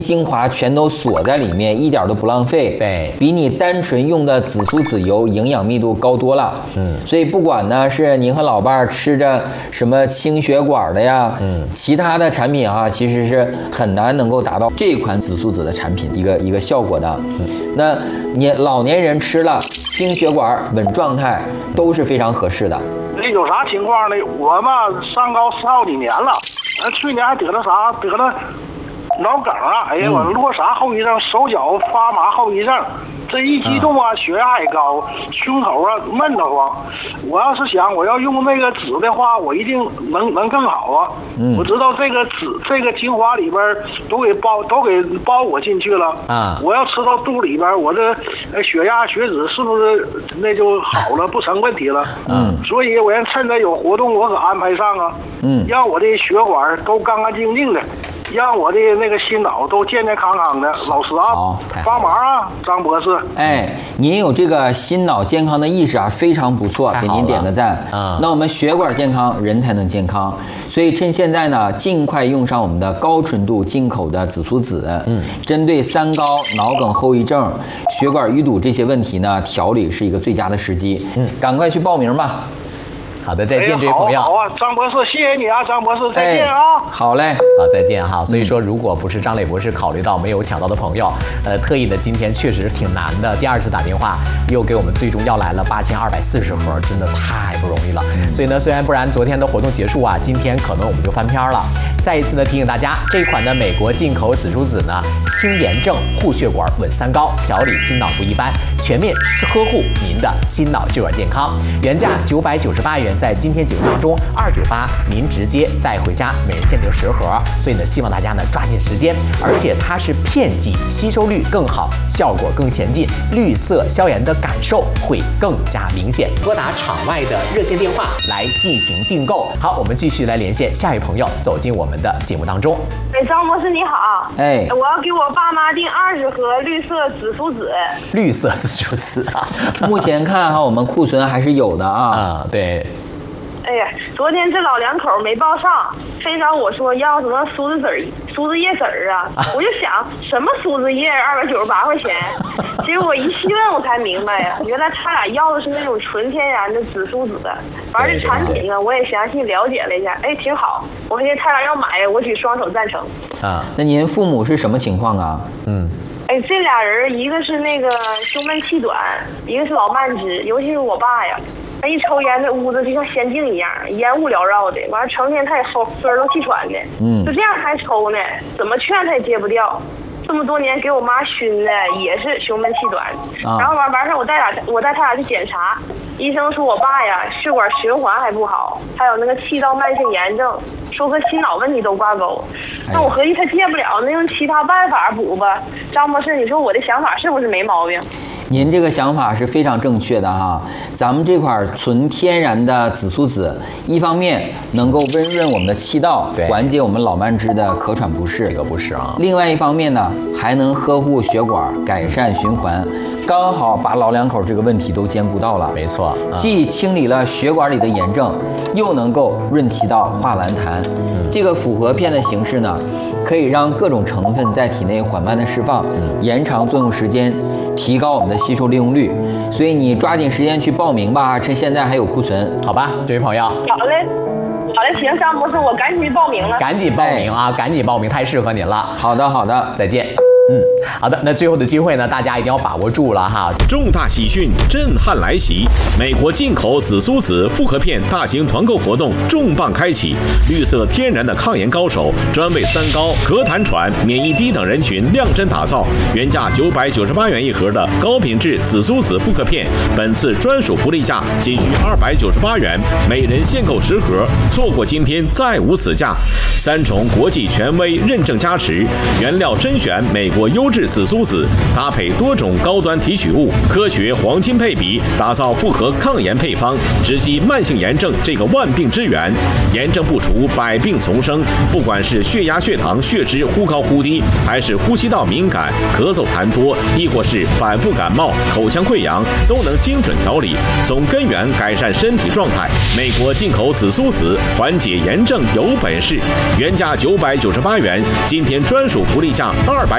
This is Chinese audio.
精华全都锁在里面，一点都不浪费。 对， 比你单纯用的紫苏籽油营养密度高多了。所以不管呢是您和老伴儿吃着什么清血管的呀，其他的产品啊，其实是很难能够达到这款紫苏籽的产品一个效果的。那老年人吃了清血管稳状态都是非常合适的。 有啥情况呢？我嘛上高4好几年了，去年还得了脑梗啊！哎呀，我落啥后遗症？手脚发麻后遗症，这一激动啊，血压也高，胸口啊闷得慌。我要是想我要用那个籽的话，我一定能更好啊！我知道这个籽这个精华里边都给包裹进去了啊！我要吃到肚里边，我这血压血脂是不是那就好了，不成问题了？所以我要趁着有活动，我可安排上啊！让我的血管都干干净净的。让我的那个心脑都健健康康的，老实啊，帮忙啊，张博士。 哎，您有这个心脑健康的意识啊，非常不错，给您点个赞啊。那我们血管健康，人才能健康，所以趁现在呢，尽快用上我们的高纯度进口的紫苏籽，针对三高、脑梗后遗症、血管淤堵这些问题呢，调理是一个最佳的时机。赶快去报名吧。 好的，再见，这位朋友。 好啊，张博士，谢谢你啊，张博士，再见啊。 好嘞， 好，再见哈。所以说，如果不是张磊博士考虑到没有抢到的朋友，特意的今天确实挺难的。第2次打电话又给我们最终要来了8240盒，真的太不容易了。所以呢，虽然不然昨天的活动结束啊，今天可能我们就翻篇了。再一次的提醒大家，这款的美国进口紫苏籽呢，清炎症、护血管、稳三高，调理心脑不一般，全面呵护您的心脑血管健康。原价998元。在今天节目当中，298您直接带回家，每人限定10盒。所以呢，希望大家呢抓紧时间，而且它是片剂，吸收率更好，效果更前进，绿色消炎的感受会更加明显。拨打场外的热线电话来进行订购。好，我们继续来连线下一位朋友，走进我们的节目当中。 张博士你好， 哎， 我要给我爸妈订20盒绿色紫苏籽。 绿色紫苏籽啊， 目前看哈，我们库存还是有的啊。 对。 哎呀，昨天这老两口没报上，非找我说要什么苏子叶籽儿啊，我就想什么苏子叶298块钱，结果一细问我才明白呀，原来他俩要的是那种纯天然的紫苏籽。完这产品呢，我也详细了解了一下，哎，挺好。我看见他俩要买，我举双手赞成。啊， 那您父母是什么情况啊？ 哎，这俩人一个是那个胸闷气短，一个是老慢支，尤其是我爸呀。他一抽烟，这屋子就像仙境一样，烟雾缭绕的。完了，成天他也齁孙儿都气喘的，就这样还抽呢，怎么劝他也戒不掉。这么多年给我妈熏的也是胸闷气短，然后完事我带他俩去检查，医生说我爸呀血管循环还不好，还有那个气道慢性炎症，说和心脑问题都挂钩。那我合计他戒不了，那用其他办法补吧。张博士，你说我的想法是不是没毛病？ 您这个想法是非常正确的哈，咱们这款纯天然的紫苏籽，一方面能够温润我们的气道，缓解我们老慢支的咳喘不适， 这个不是啊。 另外一方面呢，还能呵护血管，改善循环，刚好把老两口这个问题都兼顾到了。 没错， 既清理了血管里的炎症，又能够润气道、化顽痰。这个复合片的形式呢，可以让各种成分在体内缓慢的释放，延长作用时间，提高我们的吸收利用率。所以你抓紧时间去报名吧，趁现在还有库存，好吧，这位朋友。 好嘞，行，张博士，我赶紧去报名了。 赶紧报名啊，赶紧报名，太适合您了。 好的， 再见。好的，那最后的机会呢，大家一定要把握住了哈！ 重大喜讯，震撼来袭！美国进口紫苏籽复合片大型团购活动重磅开启，绿色天然的抗炎高手，专为三高、咳痰喘、免疫低等人群量身打造。原价998元一盒的高品质紫苏籽复合片，本次专属福利价仅需298元，每人限购10盒，错过今天再无死价。3重国际权威认证加持，原料甄选美国优质紫苏籽，搭配多种高端提取物，科学黄金配比，打造复合抗炎配方，直击慢性炎症这个万病之源。炎症不除，百病丛生。不管是血压、血糖、血脂忽高忽低，还是呼吸道敏感、咳嗽痰多，亦或是反复感冒、口腔溃疡，都能精准调理，从根源改善身体状态。美国进口紫苏籽，缓解炎症有本事。原价998元，今天专属福利价200。